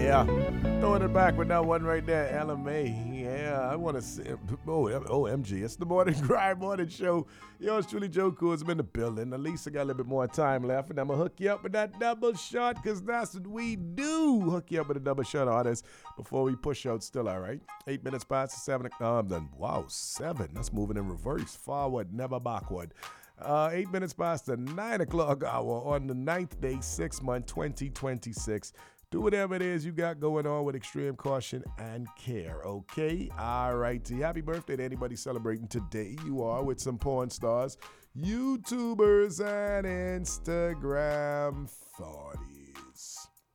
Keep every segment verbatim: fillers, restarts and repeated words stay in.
Yeah, throwing it back with that one right there, Ella May. Yeah, I want to see. Oh, M- O M G, it's the Morning Grind Morning Show. Yo, it's truly Joe Coons. I'm in the building. At least I got a little bit more time left, and I'm going to hook you up with that double shot because that's what we do. Hook you up with a double shot artist before we push out still, all right? Eight minutes past the seven. Um, then, wow, seven. That's moving in reverse. Forward, never backward. Uh, eight minutes past the nine o'clock hour on the ninth day, sixth month, twenty twenty-six. Do whatever it is you got going on with extreme caution and care, okay? All righty. Happy birthday to anybody celebrating today. You are with some porn stars, YouTubers, and Instagram thoughties.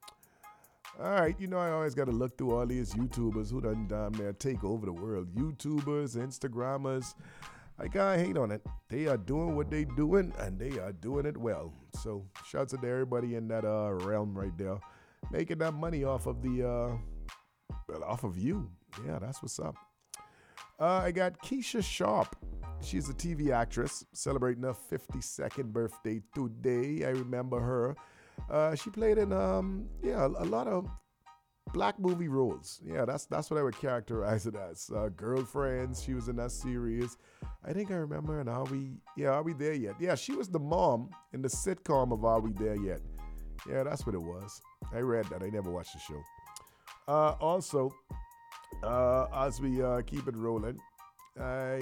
All right, you know I always got to look through all these YouTubers who done damn near take over the world. YouTubers, Instagrammers. I can't hate on it. They are doing what they doing, and they are doing it well. So shouts out to everybody in that uh, realm right there. Making that money off of the, uh, well, off of you. Yeah, that's what's up. Uh, I got Keisha Sharp. She's a T V actress celebrating her fifty-second birthday today. I remember her. Uh, she played in, um, yeah, a, a lot of black movie roles. Yeah, that's that's what I would characterize it as. Uh, Girlfriends, she was in that series. I think I remember in Are We, yeah, Are We There Yet? Yeah, she was the mom in the sitcom of Are We There Yet? Yeah, that's what it was. I read that. I never watched the show. Uh, also, uh, as we uh, keep it rolling, I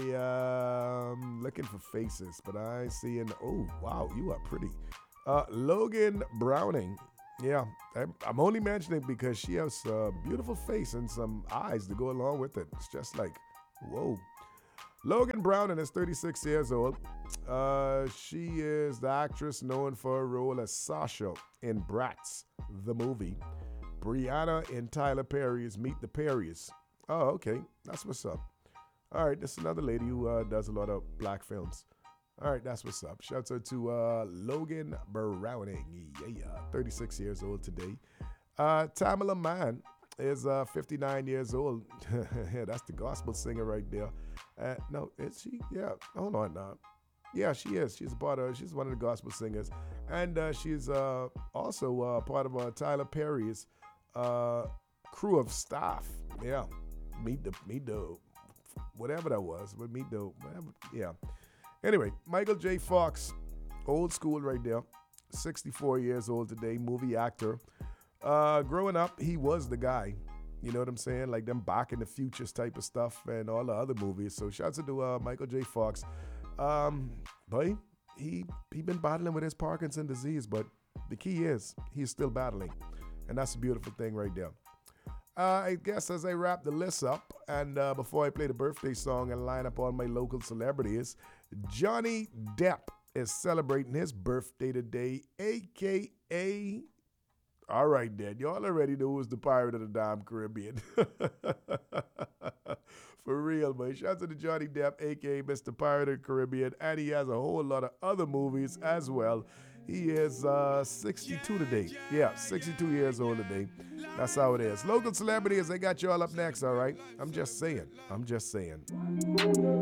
um looking for faces, but I see an oh wow, you are pretty. Uh, Logan Browning. Yeah, I'm, I'm only mentioning it because she has a beautiful face and some eyes to go along with it. It's just like whoa. Logan Browning is thirty-six years old. Uh, she is the actress known for her role as Sasha in Bratz, the movie. Brianna in Tyler Perry's Meet the Perrys. Oh, okay. That's what's up. All right, this is another lady who uh, does a lot of black films. All right, that's what's up. Shouts out to uh, Logan Browning. Yeah, thirty-six years old today. Uh, Tamala Mann is uh, fifty-nine years old. Yeah, that's the gospel singer right there. Uh, no, is she? Yeah, hold on now. Yeah, she is. She's a part of. She's one of the gospel singers, and uh, she's uh, also uh, part of uh, Tyler Perry's uh, crew of staff. Yeah, meet the meet the whatever that was, but meet the whatever. Yeah. Anyway, Michael J. Fox, old school right there. sixty-four years old today, movie actor. Uh, growing up, he was the guy. You know what I'm saying? Like them Back in the Futures type of stuff and all the other movies. So shouts out to uh, Michael J. Fox. Um, boy, he he been battling with his Parkinson's disease, but the key is he's still battling. And that's a beautiful thing right there. Uh, I guess as I wrap the list up, and uh, before I play the birthday song and line up all my local celebrities, Johnny Depp is celebrating his birthday today, a k a all right, then. Y'all already know who's the pirate of the damn Caribbean. For real, man. Shout out to Johnny Depp, a k a. Mister Pirate of the Caribbean. And he has a whole lot of other movies as well. He is uh, sixty-two today. Yeah, sixty-two years old today. That's how it is. Local celebrities, they got y'all up next, all right? I'm just saying. I'm just saying.